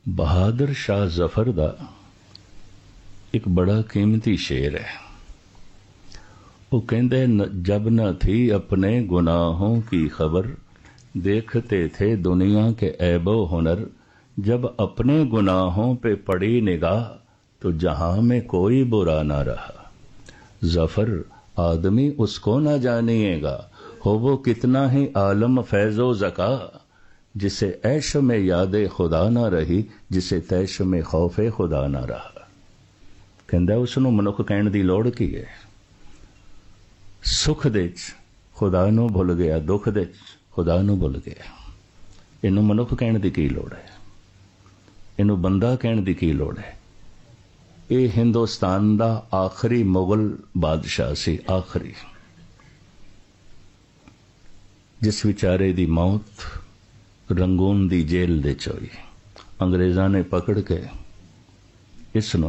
बहादुर शाह जफर का एक बड़ा कीमती शेर है। वो कहते जब न थी अपने गुनाहों की खबर, देखते थे दुनिया के ऐबो हुनर। जब अपने गुनाहों पे पड़ी निगाह, तो जहां में कोई बुरा ना रहा। जफर आदमी उसको ना जानिएगा, हो वो कितना ही आलम फैजो जका। जिसे ऐश में यादे खुदा ना रही, जिसे तैश में खौफे खुदा ना रहा। कहंदा उसनू मनुख कहण दी लोड़ की है। सुख दे खुदा नू भुल गया, दुख दे खुदा नू भुल गया। इनू मनुख कहण दी की लोड़ है, इनू बंदा कहण दी की लोड़ है। ये हिंदुस्तान दा आखिरी मुगल बादशाह सी, आखिरी, जिस विचारे दी मौत रंगून दी जेल दे चोई। अंग्रेज़ां ने पकड़ के इसनू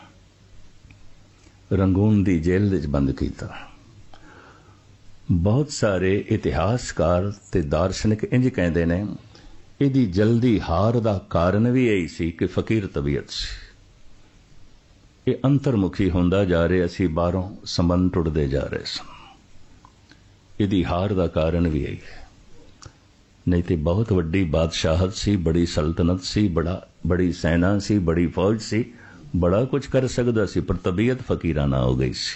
रंगून दी जेल दे बंद कीता। बहुत सारे इतिहासकार ते दार्शनिक इंज कहते ने, इहदी जल्दी हार दा कारण भी यही सी कि फकीर तबीयत सी। ये अंतर्मुखी होंदा जा रहा सी, बाहरों संबंध टुटदे जा रहे सन। इहदी हार दा कारण भी यही है। नहीं तो बहुत वड्डी बादशाहत सी, बड़ी सल्तनत सी, बड़ी सेना सी, बड़ी फौज सी, बड़ा कुछ कर सकदा सी, पर तबीयत फकीराना हो गई सी।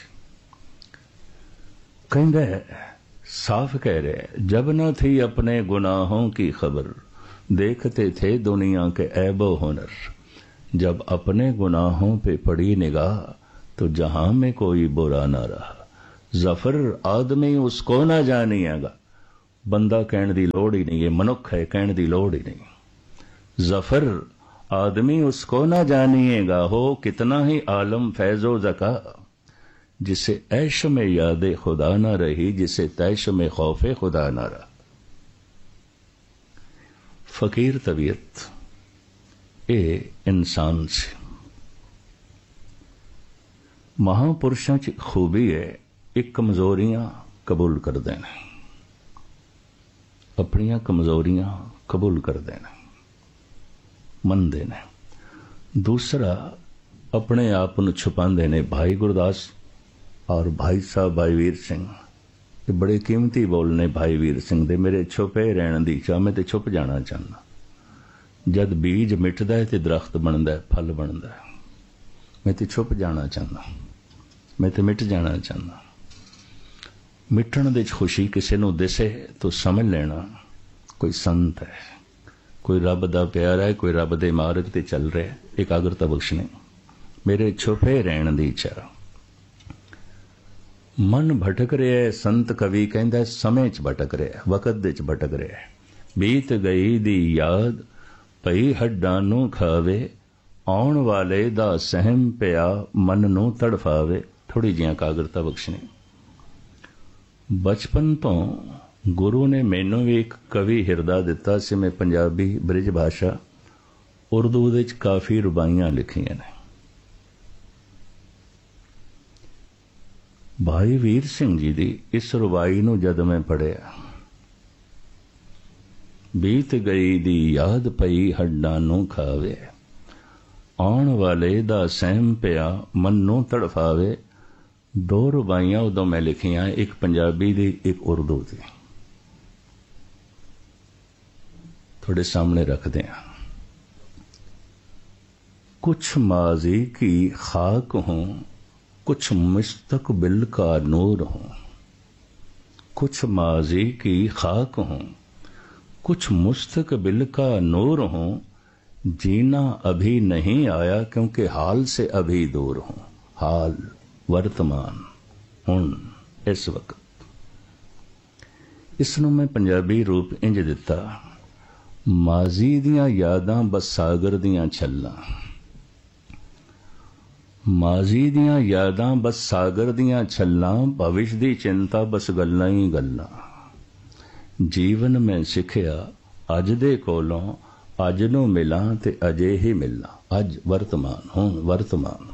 कहंदा साफ कह रहे, जब न थी अपने गुनाहों की खबर, देखते थे दुनिया के ऐबो हुनर। जब अपने गुनाहों पे पड़ी निगाह, तो जहां में कोई बुरा ना रहा। जफर आदमी उसको ना जानिएगा, बंदा कहण दी लोड़ ही नहीं है, मनुख है कहण दी लोड़ ही नहीं। जफर आदमी उसको ना जानिएगा, हो कितना ही आलम फैजो जका। जिसे ऐश में यादे खुदा ना रही, जिसे तैश में खौफे खुदा ना रहा। फकीर तबीयत ए इंसान से महापुरुषों की खूबी है, एक कमजोरियां कबूल कर देना, अपनियां कमजोरियां कबूल कर देना, मन देना। दूसरा अपने आप को छुपाते ने। भाई गुरदास और भाई साहब भाई वीर सिंह, ये बड़े कीमती बोल ने भाई वीर सिंह दे। मेरे छुपे रहने दी चाह, मैं तो छुप जाना चाहना। जद बीज मिटदा है तो दरख्त बनता है, फल बनता है। मैं तो छुप जाना चाहना, मैं तो मिट जाना चाहना। मिटण दे खुशी किसी नूं दिसे तो समझ लेना कोई संत है, कोई रब दा प्यारा है, कोई रब दे मार्ग ते चल रहा है। एकाग्रता बख्शने। मेरे छुपे रहण दी चाह। मन भटक रहा है, संत कवि कहंदा समय च भटक रहा है, वकत दे च भटक रहा है। बीत गई दी याद पई हड्डां नूं खावे, आउण वाले दा सहम पिया मन नूं तड़फावे। थोड़ी जी एकाग्रता बख्शनी। बचपन तो गुरु ने मैनू भी एक कवि हिरदा दिता सी। मैं पंजाबी ब्रिज भाषा उर्दू दे काफ़ी रुबाइयां लिखियां ने। भाई वीर सिंह जी दी इस रुबाई नूं जद मैं पढ़िया, बीत गई दी याद पई हड्डां नूं खावे, आउण वाले दा सहम पिया मन नूं तड़फावे। दो रुबाइयां उदों मैं लिखियां, एक पंजाबी दी एक उर्दू दी। थोड़े सामने रखते हैं। कुछ माजी की खाक हूं, कुछ मुस्तकबिल का नूर हूं। कुछ माजी की खाक हूं, कुछ मुस्तकबिल का नूर हूं। जीना अभी नहीं आया क्योंकि हाल से अभी दूर हूं। हाल वर्तमान हुण इस वक्त। इसनूं मैं पंजाबी रूप इंज दिता, माजी दियां यादां बस सागर दियां छल्लां। माजी दियां यादां बस सागर दियां छल्लां, भविष्य दी चिंता बस गल्लां ही गल्लां। जीवन में सिखिया अज दे कोलों, अज नूं मिलां ते अजे ही मिलां। अज वर्तमान हुण वर्तमान।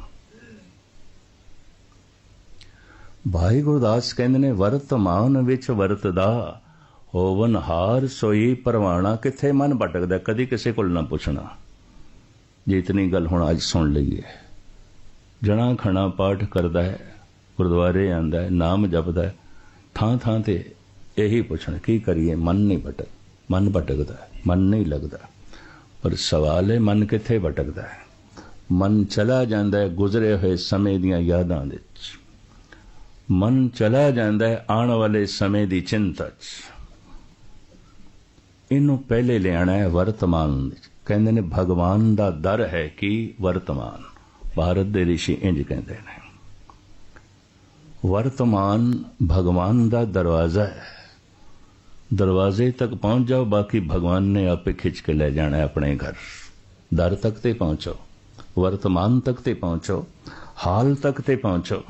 भाई गुरदास कहंदे ने, वर्तमान विच वरतदा होवन हार सोई परवाना। किथे मन भटकदा, कदी किसी कोल ना पुछना। जे इतनी गल हुण अज सुन लईए। जणा खणा पाठ करदा है, गुरुद्वारे आंदा है, नाम जपदा है, थां थां ते यही पुछण की करिए, मन नहीं मन भटकदा है, मन नहीं लगदा। पर सवाल है मन कित्थे भटकदा है? मन चला जांदा है गुजरे हुए समय दीयां यादां दे विच, मन चला जांदा है आण वाले समय दी चिंता च। इनू पहले लियाना है वर्तमान। कहंदे ने भगवान दा दर है कि वर्तमान। भारत दे ऋषि इंज कहंदे ने वर्तमान भगवान दा दरवाजा है। दरवाजे तक पहुंच जाओ, बाकी भगवान ने आपे खिंच के ले जाना है अपने घर। दर तक ते पहुंचो, वर्तमान तक ते पहुंचो, हाल तक ते पहुंचो।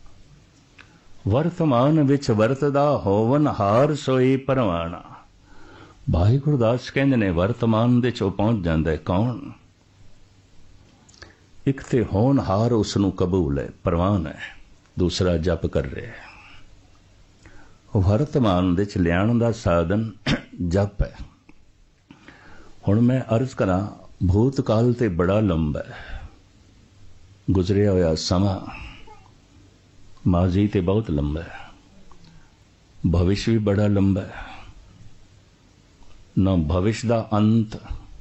वर्तमान विच वरतदा होवन हार सोई परवाना। भाई गुरदास कहंदे ने वर्तमान दे चो पहुंच जांदा है कौन? एक ते होनहार उसनू कबूल है, परवान है, दूसरा जप कर रहे है। वर्तमान दे च लियाण दा साधन जप है। हुण मैं अर्ज करा, भूतकाल ते बड़ा लंबा है, गुजरिया होया समा माजी ते बहुत लंबा है, भविष्य भी बड़ा लंबा है। न भविष्य दा अंत,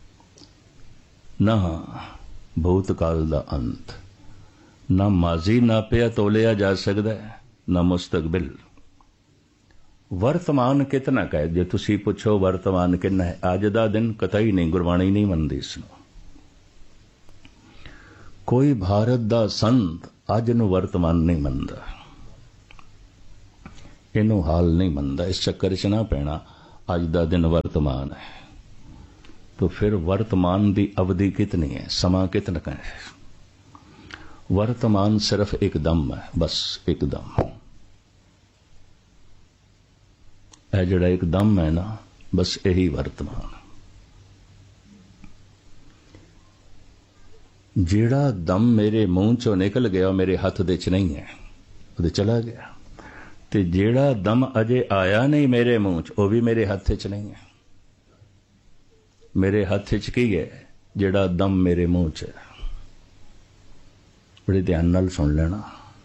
न भूतकाल दा अंत, न माजी नापिया तोलिया जा सकदा है, न मुस्तकबिल। वर्तमान कितना कहे? जे तुसी पुछो वर्तमान कितना है, अज दा दिन कतई नहीं, गुरबाणी नहीं मनदी इसनूं। कोई भारत दा संत अज नूं वर्तमान नहीं मनदा, इनू हाल नहीं मनदा। इस चक्कर च ना पैना, अज दा दिन वर्तमान है। तो फिर वर्तमान दी अवधि कितनी है, समा कितना का है? वर्तमान सिर्फ एक दम है, बस एक दम। है जड़ा एक दम है ना, बस यही वर्तमान। जेड़ा दम मेरे मुंह चो निकल गया मेरे हथ दे च नहीं है, वो चला गया। ते जेड़ा दम अजे आया नहीं मेरे मुंह च, वो भी मेरे हथ च नहीं है। मेरे हथ च की है? जेड़ा दम मेरे मुंह च है। बड़े ध्यान नाल सुन लेना।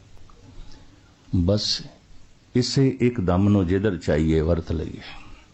बस इसे एक दम नूं जिधर चाहिए वरत लईए।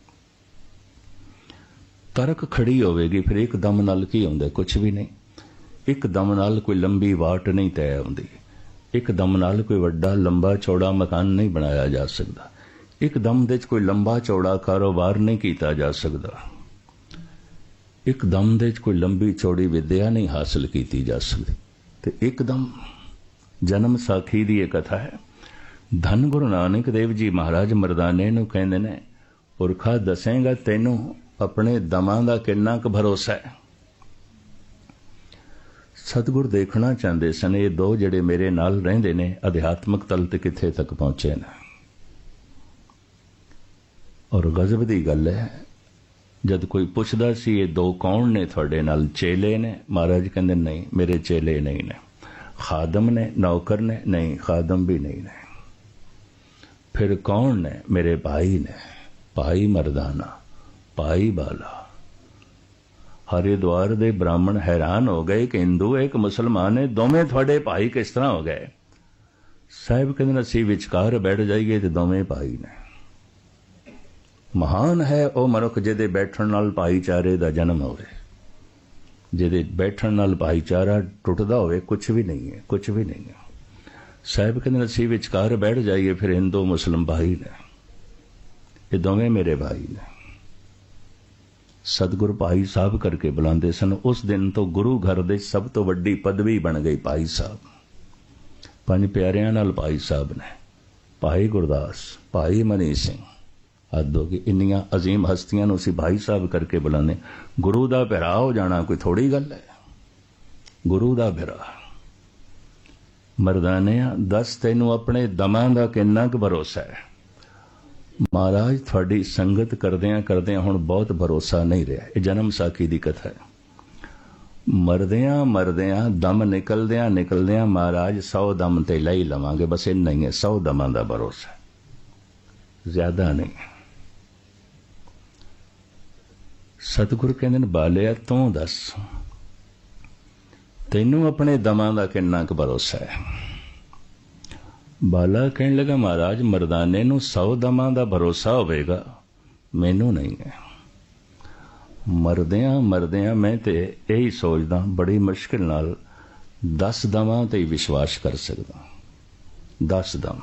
तरक खड़ी होवेगी, फिर एक दम नाल की हुंदा? कुछ भी नहीं। एक दम नाल कोई लंबी वाट नहीं तय होंदी। एक दम नाल कोई वड्डा लंबा चौड़ा मकान नहीं बनाया जा सकता। एक दम दे कोई लंबा चौड़ा कारोबार नहीं किया जा सकता। एक दम दे कोई लंबी चौड़ी विद्या नहीं हासिल की जा सकती। तो एकदम जन्म साखी दी एक कथा है। धन गुरु नानक देव जी महाराज मरदाने नूं कहंदे ने, पुरखा दसेगा तैनू अपने दमां दा किन्ना क भरोसा है। सतगुर देखना चाहते सन ये दो जड़े मेरे नाल रहिंदे ने अध्यात्मक तल ते किथे तक पहुंचे ने। और गजब दी गल है, जद कोई पुछदा सी ये दो कौन ने तुहाडे नाल? चेले ने? महाराज कहंदे नहीं, मेरे चेले नहीं ने। खादम ने? नौकर ने? नहीं, खादम भी नहीं ने। फिर कौन ने? मेरे भाई ने। भाई मरदाना, भाई बाला। हरिद्वार दे ब्राह्मण हैरान हो गए कि हिंदू एक मुसलमान है, दोवें थोड़े भाई किस तरह हो गए? साहिब कहते असीं विचकार बैठ जाइए तो दोवें भाई ने। महान है वह मनुख जिहदे बैठण नाल भाईचारे दा जन्म होवे। जिहदे बैठण नाल भाईचारा टुटदा होवे कुछ भी नहीं है, कुछ भी नहीं है। साहिब कहते असीं विचकार बैठ जाइए, फिर हिंदू मुसलम भाई ने, ये दोवें मेरे भाई ने। सतगुरु भाई साहब करके बुलाते सन। उस दिन तो गुरु घर दे सब तो वड्डी पदवी बन गई भाई साहब। पंज प्यारियां नाल भाई साहब ने, भाई गुरदास, भाई मनी सिंह, हद होगी। इन्नियां अजीम हस्तियां नूं असीं भाई साहब करके बुलाने। गुरु दा भरा हो जाना कोई थोड़ी गल है। गुरु दा भरा। मरदाने दस तैनू अपने दमां दा किन्ना क भरोसा है? महाराज थोड़ी संगत करदियां करदियां हुण बहुत भरोसा नहीं रहा। ये जन्म साखी दी कथा है। मरदियां मरदियां दम निकलदियां निकलदियां महाराज 100 दम ते ले ही लवांगे, बस इन्ना ही है। 100 दमां दा भरोसा, ज्यादा नहीं। सतगुरु कहंदे ने बालिया तू दस तैनू अपने दमां दा किन्ना क भरोसा है? बाला कहन लगा, महाराज मर्दाने नू 100 दमां दा भरोसा होवेगा, मैनू नहीं है। मरदियां मरदियां मैं ते यही सोचदा, बड़ी मुश्किल नाल 10 दमां ते ही विश्वास कर सकदा। 10 दम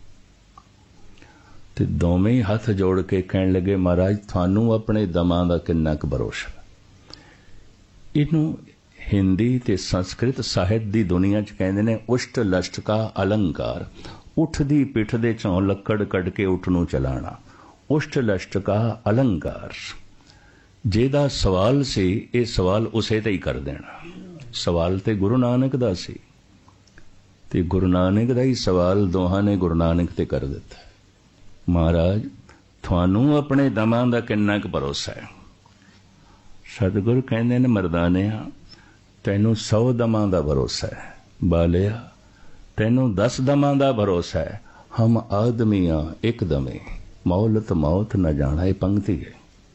ते दोवें ही हथ जोड़ के कहन लगे, महाराज थानू अपने दमां दा किन्ना क भरोसा? इनू हिंदी ते संस्कृत साहित्य दी दुनिया च कहंदे ने उष्ट लष्ट का अलंकार। उठ दी पिठ दे चों लक्कड़ कढ के उठ नू चलाना, उष्ट लष्ट का अलंकार। जेदा सवाल सी ये सवाल उसे ते ही कर देना। सवाल ते गुरु नानक दा सी ते गुरु नानक दा ही सवाल दोहां ने गुरु नानक ते कर दिता। महाराज थानू अपने दमां दा किन्ना क भरोसा है? सतगुरु कहंदे ने, मर्दानिया तैनू 100 दमां दा भरोसा है, बालिया तैनू 10 दमां दा भरोसा है। हम आदमियां एक दमे मौलत मौत न जाना। ये पंक्ति है।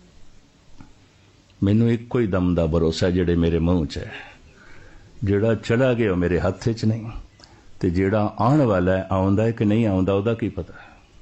मैनू इको ही दम दा भरोसा जिहड़े मेरे मुंह च है। जिहड़ा चला गया मेरे हथ च नहीं, ते जिहड़ा आने वाला है आउंदा है कि नहीं आउंदा ओहदा की पता।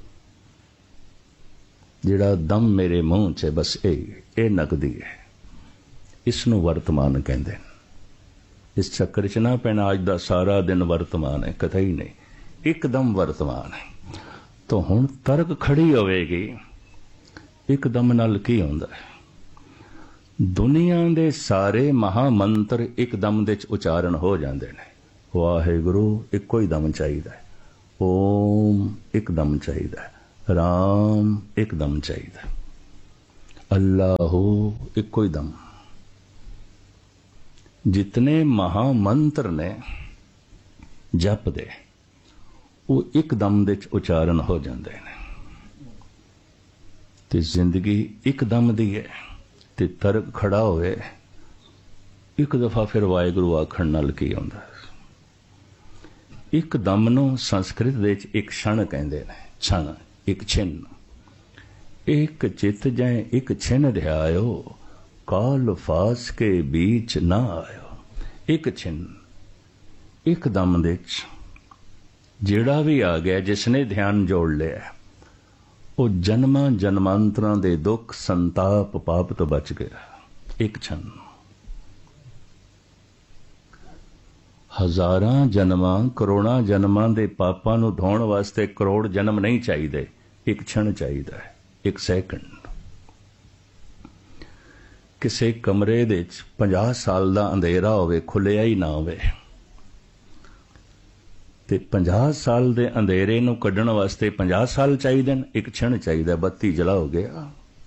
जिहड़ा दम मेरे मुंह च है बस ये नकदी है। इसनू वर्तमान कहंदे ने। इस चक्कर च ना पैना अज दा सारा दिन वर्तमान है, कतई नहीं, एकदम वर्तमान है। तो हुण तर्क खड़ी होवेगी, एकदम नाल की हुंदा है? दुनिया दे सारे महामंत्र एकदम दे उचारण हो जाते हैं। वाहिगुरु इको ही दम चाहिए, ओम एकदम चाहिए, राम एकदम चाहिए, अल्लाहू इको ही दम। जितने महामंत्र ने जप दे वो एकदम दे उचारण हो जाते हैं। ते जिंदगी एकदम दी है ते तर्क खड़ा होए एक दफा फिर वाहिगुरु आखण नाल की आउंदा। एक दम नूं संस्कृत दे विच एक क्षण कहंदे ने। क्षण एक छिन्न। एक चित जै एक छिन्न ध्यायो, काल फास के बीच ना आयो। एक छिन्न एक दम दे जेड़ा भी आ गया, जिसने ध्यान जोड़ लिया, वो जन्मां जन्मांतरां दे दुख संताप पाप तो बच गया। एक क्षण। हजारां जन्मां करोड़ां जन्मां दे पापां नूं धोण वास्ते करोड़ जन्म नहीं चाहिए, एक क्षण चाहिए, एक सैकंड। किसी कमरे दे 50 साल दा अंधेरा होवे, खुलिया ही ना होवे, ते 50 साल दे अंधेरे नूं कड्ढण वास्ते 50 साल चाहिए, एक क्षण चाहिए, बत्ती जला हो गया।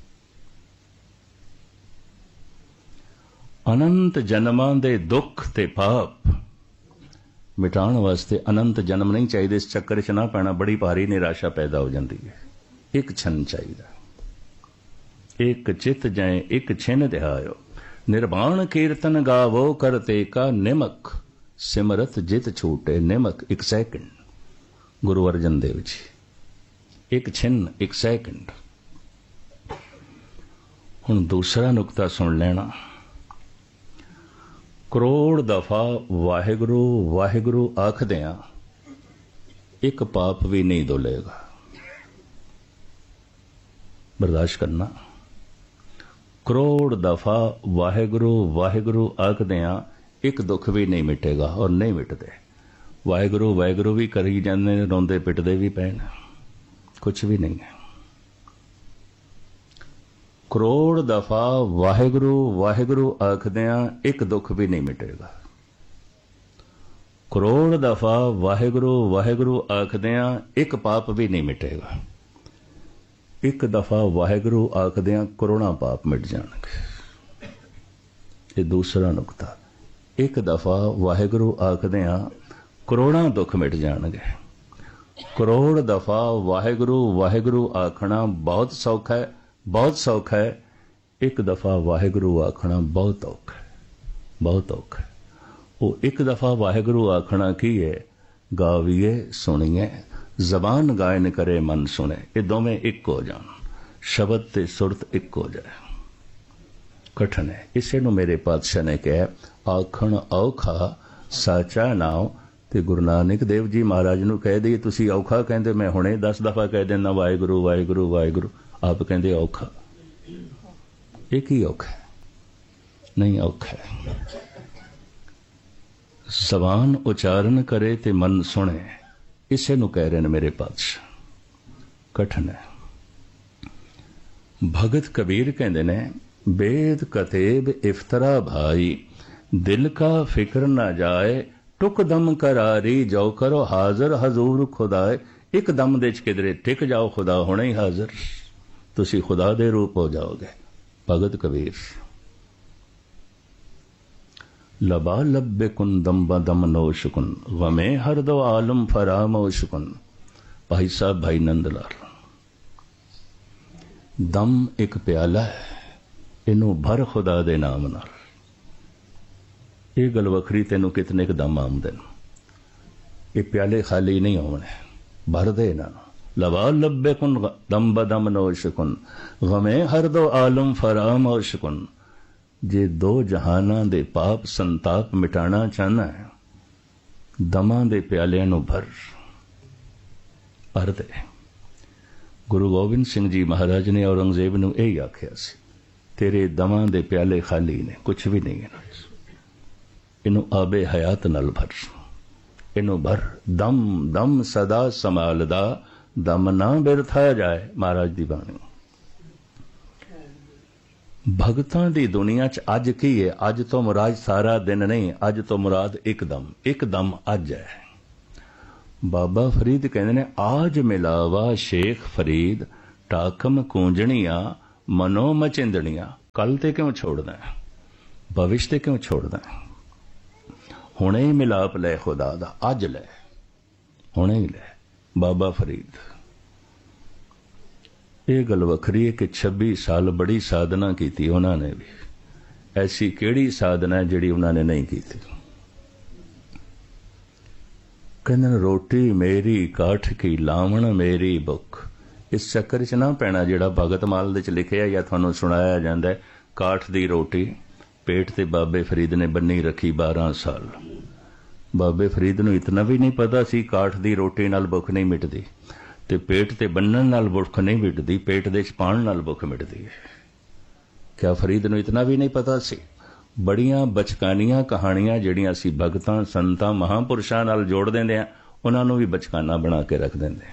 अनंत जन्मां दे दुख ते पाप मिटाण वास्ते अनंत जन्म नहीं चाहिए। इस चक्कर च ना पैना, बड़ी भारी निराशा पैदा हो जाती है। एक क्षण चाहिए। एक चित जाए एक छिन ध्यायो, निर्वाण कीर्तन गावो करते का निमक, सिमरत जित छूटे निमक। एक सैकंड। गुरु अर्जन देव जी। एक छिन्न एक सैकंड। हुण दूसरा नुकता सुन लेना। करोड़ दफा वाहिगुरु वाहिगुरु आखदियां एक पाप भी नहीं धुलेगा। बर्दाश्त करना। करोड़ दफा वाहिगुरु वाहिगुरु आखदियां एक दुख भी नहीं मिटेगा, और नहीं मिटते। वाहिगुरु वाहिगुरु भी करी जाते, रोंदे पिटदे भी पैन, कुछ भी नहीं है। करोड़ दफा वाहिगुरु वाहिगुरु आखदियां एक दुख भी नहीं मिटेगा। करोड़ दफा वाहिगुरु वाहिगुरु आखदियां एक पाप भी नहीं मिटेगा। एक दफा वाहिगुरु आखदियां करोड़ां पाप मिट जाणगे। ये दूसरा नुकता। एक दफा वाहिगुरु आखदियां करोड़ां दुख मिट जाणगे। करोड़ दफा वाहिगुरु वाहिगुरु आखना बहुत सौखा है, बहुत सौखा है। एक दफा वाहिगुरु आखना बहुत औखा है, बहुत औखा है। वो एक दफा वाहिगुरु आखना की है, गावीए सुनिए, जबान गायन करे मन सुने। ये दोवें एक हो जान, शब्द ते सुरत एक हो जाए। कठिन है। इसे नूं मेरे पातशाह ने कहा, आखण औखा साचा नाम। ਤੇ ਗੁਰੂ ਨਾਨਕ ਦੇਵ ਜੀ ਮਹਾਰਾਜ ਨੂੰ ਕਹਿ ਦਈਏ ਤੁਸੀਂ ਔਖਾ ਕਹਿੰਦੇ, ਮੈਂ ਹੁਣੇ 10 ਦਫਾ ਕਹਿ ਦਿੰਦਾ ਵਾਹਿਗੁਰੂ ਵਾਹਿਗੁਰੂ ਵਾਹਿਗੁਰੂ, ਆਪ ਕਹਿੰਦੇ ਔਖਾ। ਇਹ ਕੀ ਔਖਾ? ਨਹੀਂ ਔਖਾ। ਜ਼ਬਾਨ ਉਚਾਰਨ ਕਰੇ ਤੇ ਮਨ ਸੁਣੇ, ਇਸੇ ਨੂੰ ਕਹਿ ਰਹੇ ਨੇ ਮੇਰੇ ਪਾਤਸ਼ਾਹ। ਕਠਨ ਹੈ। ਭਗਤ ਕਬੀਰ ਕਹਿੰਦੇ ਨੇ बेद कतेब इफ्तरा भाई, दिल का फिक्र ना जाए, टुक दम करारी जो करो हाजिर हजूर खुदाए। एक दम दे किधरे टिक जाओ, खुदा होने ही हाजिर, तुसी खुदा दे रूप हो जाओगे। भगत कबीर। लबा लब्बे कुन दम बदम नोशकुन, गमे हर दो आलम फरामोशकुन। भाई साहब भाई नंदलाल। दम एक प्याला है, इनू भर खुदा दे नाम नाल। ये गल वखरी, तेनू कितने क दम आउंदे ने, ये प्याले खाली नहीं होने, भर दे ना। लवा लब्बे कुन दम बदम नोशकुन, गमे हर दो आलम फरामोशकुन। जे दो जहाना दे पाप संताप मिटाना चाहना है, दमा दे प्यालियां नू भर दे। गुरु गोबिंद सिंह जी महाराज ने औरंगजेब नू यही आख्या सी, तेरे दमा दे प्याले खाली ने, कुछ भी नहीं है। इनू आबे हयात नल भर, इनू भर। दम दम सदा संभालदा, दम ना बिरथा जाए। महाराज दी बाणी। भगतां दी दुनिया च अज की है? अज तो मुराद सारा दिन नहीं, अज तो मुराद एक दम अज है। बाबा फरीद कहते ने आज मिलावा शेख फरीद, टाकम कूंजणिया मनो मचिंदणिया। कल ते क्यों छोड़ना है, भविष्य ते क्यों छोड़ना है? हुणे ही मिलाप ले खुदा दा, अज ले, हुणे ही ले। बाबा फरीद। ये गल वखरी है कि 26 साल बड़ी साधना की थी उन्होंने भी। ऐसी केड़ी साधना है जिहड़ी उन्होंने नहीं की थी? कहंदे रोटी मेरी काठ की, लावण मेरी बुख। इस चक्कर च ना पैना जिहड़ा भगत माल दे च लिखिया या तुहानूं सुनाया जांदा है। काठ दी रोटी पेट ते बाबे फरीद ने बन्नी रखी 12 साल। बाबे फरीद नूं इतना भी नहीं पता सी काठ दी रोटी नाल भुख नहीं मिटदी, ते पेट ते बन्नण नाल भुख नहीं मिटदी, पेट दे च पाण नाल भुख मिटदी है। क्या फरीद नूं इतना भी नहीं पता सी? बड़ियां बचकानियां कहानियां जिहड़ियां असीं भगतां संतां महापुरुषां नाल जोड़ दिंदे आ, उन्हां नूं भी बचकाना बना के रख दिंदे।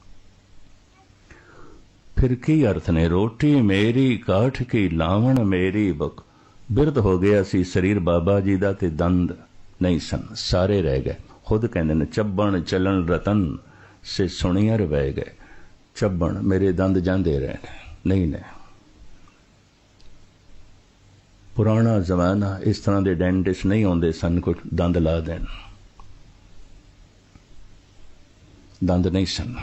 फिर की अर्थ ने? रोटी मेरी काठ की, लावण मेरी बुख। बिरध हो गया सी शरीर बाबा जी दा, ते दंद नहीं सन, सारे रह गए। खुद कहंदे ने चब्बण चलन रतन से सुनियर बह गए। चब्बण मेरे दंद जांदे रहे, नहीं ने। पुराना जमाना, इस तरह के डेंटिस्ट नहीं होंदे सन को दंद ला देन, दंद नहीं सन।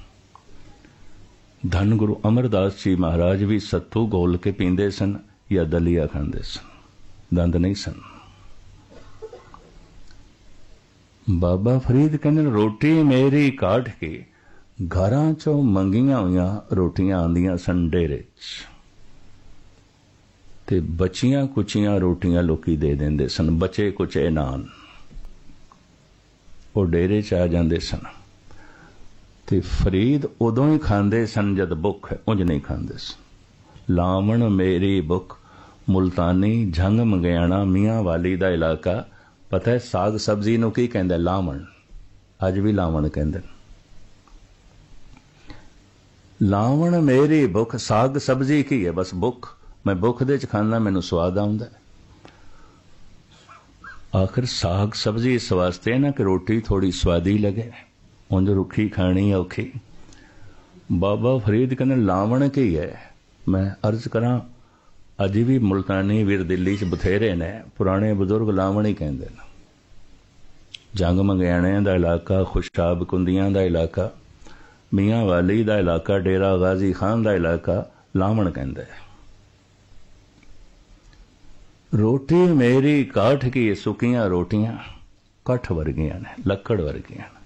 धन गुरु अमरदास जी महाराज भी सत्तू घोल के पींदे सन या दलिया खांदे सन, दंद नहीं सन। बाबा फरीद कहते रोटी मेरी काठ की, घरां चों मंगियां होइयां रोटियां आंदियां सन डेरे च, ते बचियां कुचियां रोटियां लोकी दे देंदे सन, बचे कुचे नान वो डेरे च आ जांदे सन। ते फरीद उदों ही खांदे सन जद भुख है, उंज नहीं खांदे सन। लावण मेरी भुख। मुल्तानी झंग मंगियाणा मियाँ वाली दा इलाका। पता है साग सब्जी नूं की कहंदे? लावण। अज भी लावण कहंदे। लावण मेरी भुख। साग सब्जी की है? बस भुख। मैं भुख दे च खाना, मैनूं स्वाद आउंदा। आखिर साग सब्जी इस वास्ते ना कि रोटी थोड़ी स्वादी लगे, उंज रुखी खानी औखी। बाबा फरीद कहंदे लावण की है? मैं अर्ज करा, अज भी मुल्तानी वीर दिल्ली च बथेरे ने, पुराने बुजुर्ग लावण ही कहंदे ने। जंग मंगियाणे दा इलाका, खुशाब कुंदियां दा इलाका, मियाँ वाली दा इलाका, डेरा गाजी खान दा इलाका लावण कहंदे। रोटी मेरी काठ की, सुकियां रोटियां कठ वर्गियां ने, लकड़ वर्गियां ने।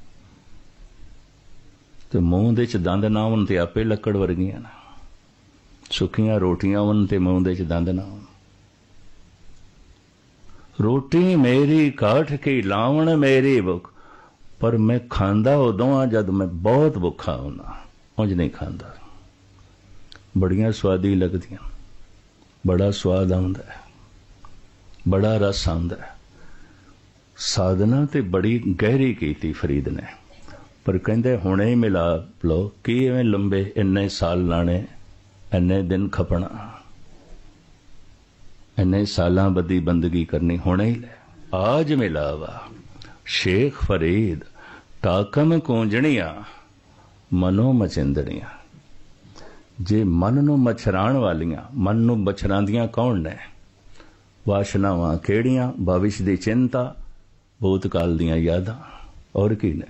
ते मूंह दे च दंद ना होण ते आपे लकड़ वर्गियां ने। सुखियां रोटियां होण ते मूंह दे च दंद ना होण। रोटी मेरी काठ की लावण मेरी भुख, पर मैं खांदा उदों आ जद मैं बहुत भुखा होना, उंज नहीं खांदा। बड़ियां स्वादी लगदियां, बड़ा स्वाद आउंदा है, बड़ा रस आउंदा है। साधना ते बड़ी गहरी कीती फरीद ने, पर कहंदे हुणे ही मिला लो कि इवें लंबे इन्ने साल लाने, इन्ने दिन खपना, इन्ने सालां बदी बंदगी करनी, हुणे ही ले आज मिलावा शेख फरीद टाकम कूंजणियां मनो मचिंदड़ियां। जे मन नूं मछराण वालियां, मन नूं मछरांदियां कौन ने? वाशनावां केड़ियां? भविष्य दी चिंता, भूतकाल दियां यादां, और की ने?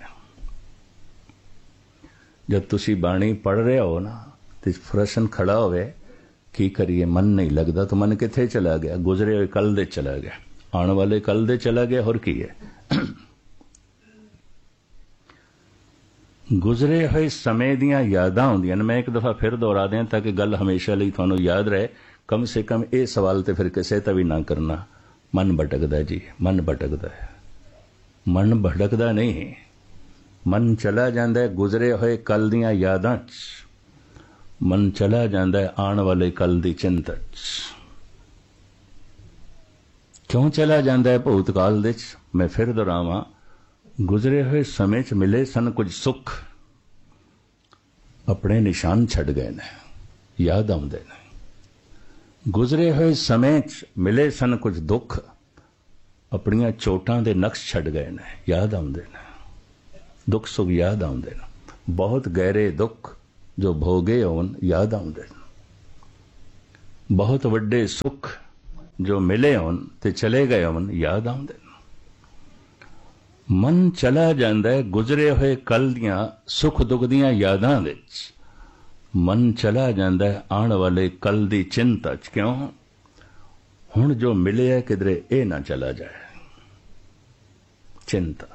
जब तुसी बाणी पढ़ रहे हो ना तो प्रश्न खड़ा होवे की करिए, मन नहीं लगता, तो मन किथे चला गया? गुजरे हुए कल दे चला गया, आने वाले कल दे चला गया, और की है? गुजरे हुए समय दियां यादां होंदियां। मैं एक दफा फिर दोहरा दें ताकि गल हमेशा लिए तुहानूं याद रहे। कम से कम ये सवाल तो फिर किसी तो भी ना करना, मन भटकदा जी, मन भटकदा है। मन भटकदा नहीं, मन चला जाता है गुजरे हुए कल दियां यादां च, मन चला जाता है आने वाले कल दी चिंता च। क्यों चला जाता है भूतकाल दे च? मैं फिर दोहरावां, गुजरे हुए समय च मिले सन कुछ सुख, अपने निशान छड़ गए ने, याद आउंदे ने। गुजरे हुए समय च मिले सन कुछ दुख, अपनियां चोटां दे नक्श छड़ गए ने, याद आउंदे ने। दुख सुख याद आउंदे ने, बहुत गहरे दुख जो भोगे होन याद आउंदे ने, बहुत वड्डे सुख जो मिले होन ते चले गए होन याद आउंदे ने। मन चला जांदा है गुजरे हुए कल दियां सुख दुख दियां यादां विच, मन चला जांदा है आने वाले कल दी चिंता च। क्यों? हुण जो मिले है किधरे ए ना चला जाए, चिंता।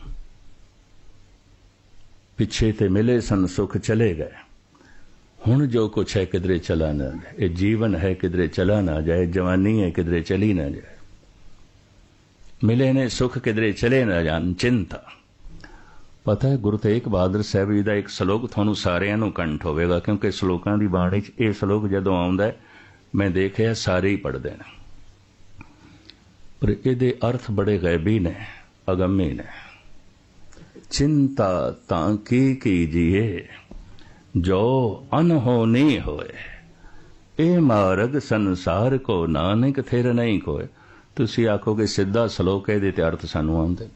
पिछे ते मिले सन सुख चले गए, हुण जो कुछ है किधरे चला ना जाए। ये जीवन है किधरे चला ना जाए, जवानी है किधरे चली ना जाए, मिले ने सुख किधरे चले ना जान, चिंता। पता है गुरु तेग बहादुर साहब जी का एक सलोक थानू सारिਆਂ ਨੂੰ कंठ होवेगा, क्योंकि सलोकां दी बाणी च ਇਹ सलोक जदों आउंदा है मैं देखिया सारे ही पढ़दे ने, पर ਇਹਦੇ अर्थ बड़े गैबी ने, अगम्य ने। चिंता तां की कीजिए जो अनहोनी होए, ए मार्ग संसार को नानक थिर नहीं कोय। तुसी आखोगे सीधा सलोक है, ते अर्थ सानू आउंदे।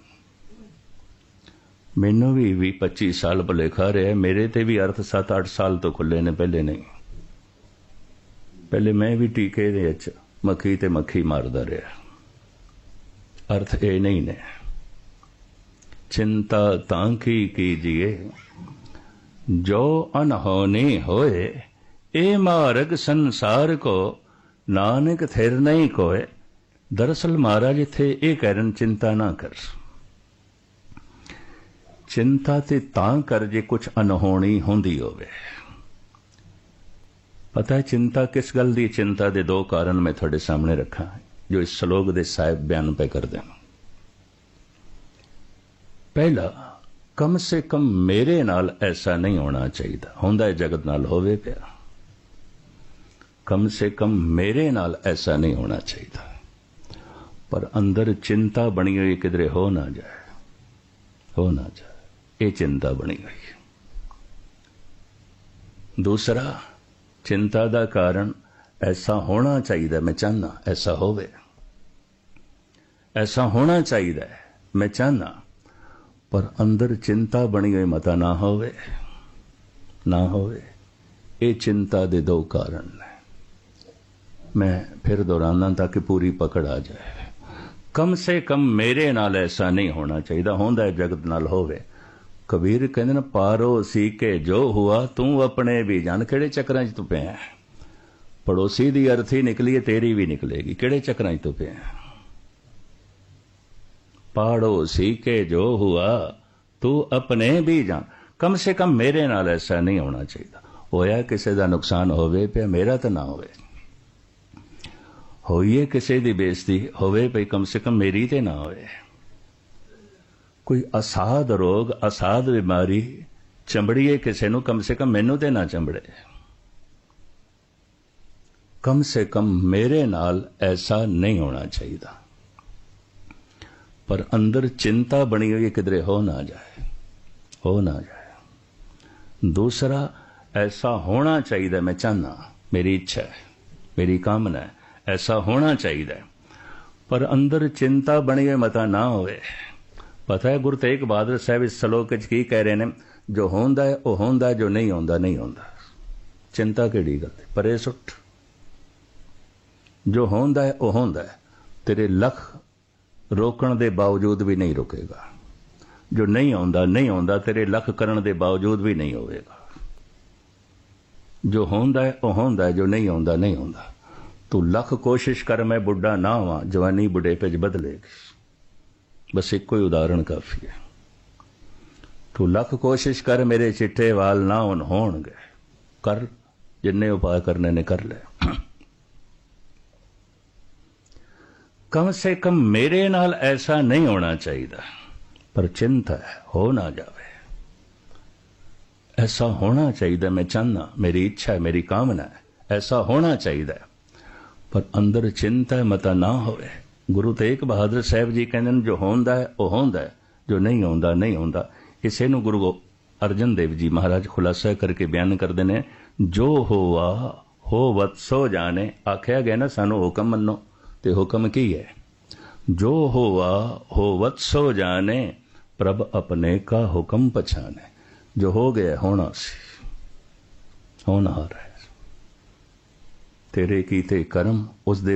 मैनू भी 20-25 साल भुलेखा रहा, मेरे ते भी अर्थ 7-8 साल तो खुले ने, पहले नहीं। पहले मैं भी टीके दे विच मक्खी ते मक्खी मारदा रहा, अर्थ ये नहीं ने। चिंता तां की कीजिए जो अनहोनी होए, ए मार्ग संसार को नानक थिर नहीं कोय। दरअसल महाराज इत्थे ये कह रहे चिंता ना कर, चिंता ते तां कर जे कुछ अनहोनी होंदी होवे। पता है चिंता किस गल दी? चिंता दे दो कारण मैं थोड़े सामने रखा जो इस श्लोक दे साहिब बयान पे कर दें। पहला, कम से कम मेरे नाल ऐसा नहीं होना चाहिए, होंदा है जगत नाल होवे पिया। कम से कम मेरे नाल ऐसा नहीं होना चाहिए, पर अंदर चिंता बनी हुई किधरे हो ना जाए, हो ना जाए, ये चिंता बनी हुई। दूसरा, चिंता का कारण ऐसा होना चाहिए, मैं चाहना ऐसा होवे, ऐसा होना चाहिए मैं चाहना, पर अंदर चिंता बनी हुई मता ना होवे, ना होवे। ये चिंता दे दो कारण ने, मैं फिर दोहराना ताकि पूरी पकड़ आ जाए। कम से कम मेरे नाल ऐसा नहीं होना चाहिए, होंदा है जगत नाल होवे। कबीर कहंदे ने पारो सी के जो हुआ तू अपने भी जान। किहड़े चक्रां च तू पिया? पड़ोसी दी अर्थी निकली है, तेरी भी निकलेगी। किहड़े चक्रां च तू पिया? पड़ोसी के जो हुआ तू अपने भी जान। कम से कम मेरे नाल ऐसा नहीं होना चाहिए। होया किसी का नुकसान होवे पे मेरा तो ना होवे। होइए किसी दी बेइज्जती होवे भई कम से कम मेरी ते ना होवे। कोई असाध रोग असाध बीमारी चंबड़ीए किसी नूं कम से कम मैनू ते ना चंबड़े। कम से कम मेरे नाल ऐसा नहीं होना चाहिए। पर अंदर चिंता बनी हुई किधरे हो ना जाए, हो ना जाए। दूसरा, ऐसा होना चाहिए, मैं चाहना, मेरी इच्छा है, मेरी कामना है, ऐसा होना चाहिए, पर अंदर चिंता बनी हुई मता ना होवे। पता है गुरु तेग बहादुर साहब इस श्लोक की कह रहे हैं, जो होंदा है वह होंदा है, जो नहीं होंदा नहीं होंदा। चिंता किहड़ी गल है, परे सुट। जो होंदा है वह होंदा है, तेरे लख रोकण दे बावजूद भी नहीं रुकेगा। जो नहीं होंदा नहीं होंदा, तेरे लख करन दे बावजूद भी नहीं होएगा। जो होंदा है वह होंदा है, जो नहीं होंदा नहीं होंदा। तू लख कोशिश कर मैं बुढ़ा ना हुआ, जवानी बुढ़ेपे च बदलेगी। बस एक कोई उदाहरण काफी है। तू लख कोशिश कर मेरे चिट्टे वाल ना होणगे, कर जिन्ने उपाय करने ने कर ले। कम से कम मेरे नाल ऐसा नहीं होना चाहिए, पर चिंता है हो ना जावे। ऐसा होना चाहिए, मैं चाहना, मेरी इच्छा है, मेरी कामना है, ऐसा होना चाहिए, पर अंदर चिंता मता ना होवे। गुरु तेग बहादुर साहब जी कहते जो होंदा है वह होंदा है, जो नहीं होंदा नहीं होंदा। इसे नूं गुरु अर्जन देव जी महाराज खुलासा करके बयान करते हैं, जो होवा होवत सो जाने। आख्या गया ना सानू हुक्म मनो, ते हुक्म की है? जो होवा होवत सो जाने, प्रभ अपने का हुक्म पछाने। जो हो गया होना सी, होना है। तेरे कीते कर्म उस दे